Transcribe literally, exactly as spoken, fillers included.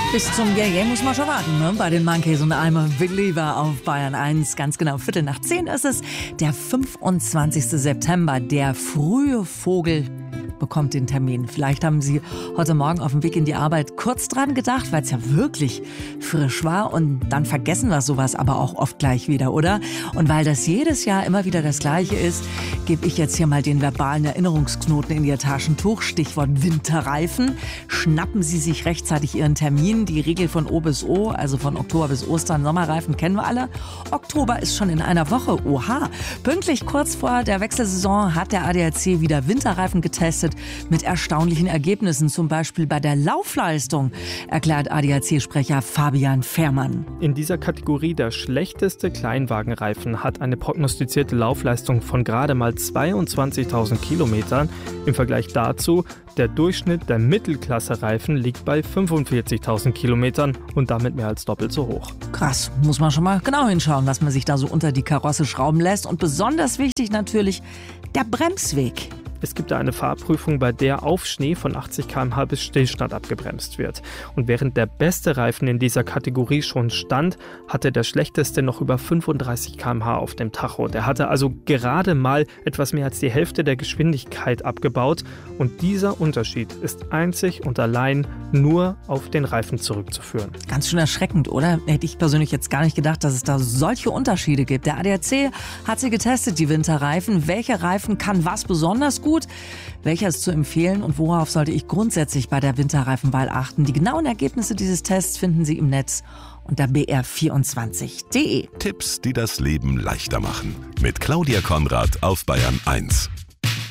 Bis zum Yeah-Yeah muss man schon warten, ne? Bei den Monkeys und I'm a Believer auf Bayern eins. Ganz genau, Viertel nach zehn ist es. Der fünfundzwanzigste September, der frühe Vogel bekommt den Termin. Vielleicht haben Sie heute Morgen auf dem Weg in die Arbeit kurz dran gedacht, weil es ja wirklich frisch war. Und dann vergessen wir sowas aber auch oft gleich wieder, oder? Und weil das jedes Jahr immer wieder das Gleiche ist, gebe ich jetzt hier mal den verbalen Erinnerungsknoten in Ihr Taschentuch. Stichwort Winterreifen. Schnappen Sie sich rechtzeitig Ihren Termin. Die Regel von O bis O, also von Oktober bis Ostern, Sommerreifen kennen wir alle. Oktober ist schon in einer Woche. Oha! Pünktlich kurz vor der Wechselsaison hat der A D A C wieder Winterreifen getestet. Mit erstaunlichen Ergebnissen, zum Beispiel bei der Laufleistung, erklärt A D A C-Sprecher Fabian Fährmann. In dieser Kategorie der schlechteste Kleinwagenreifen hat eine prognostizierte Laufleistung von gerade mal zweiundzwanzigtausend Kilometern. Im Vergleich dazu, der Durchschnitt der Mittelklasse-Reifen liegt bei fünfundvierzigtausend Kilometern und damit mehr als doppelt so hoch. Krass, muss man schon mal genau hinschauen, was man sich da so unter die Karosse schrauben lässt. Und besonders wichtig natürlich der Bremsweg. Es gibt da eine Fahrprüfung, bei der auf Schnee von achtzig Kilometer pro Stunde bis Stillstand abgebremst wird. Und während der beste Reifen in dieser Kategorie schon stand, hatte der schlechteste noch über fünfunddreißig Kilometer pro Stunde auf dem Tacho. Der hatte also gerade mal etwas mehr als die Hälfte der Geschwindigkeit abgebaut. Und dieser Unterschied ist einzig und allein nur auf den Reifen zurückzuführen. Ganz schön erschreckend, oder? Hätte ich persönlich jetzt gar nicht gedacht, dass es da solche Unterschiede gibt. Der A D A C hat sie getestet, die Winterreifen. Welche Reifen kann was besonders gut? Gut. Welcher ist zu empfehlen und worauf sollte ich grundsätzlich bei der Winterreifenwahl achten? Die genauen Ergebnisse dieses Tests finden Sie im Netz unter b r vierundzwanzig punkt d e. Tipps, die das Leben leichter machen. Mit Claudia Konrad auf Bayern eins.